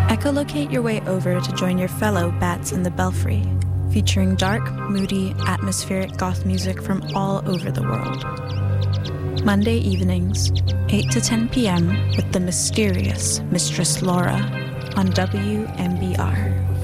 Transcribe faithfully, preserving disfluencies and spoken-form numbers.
Echolocate your way over to join your fellow Bats in the Belfry, featuring dark, moody, atmospheric goth music from all over the world. Monday evenings, eight to ten p.m. with the mysterious Mistress Laura on W M B R.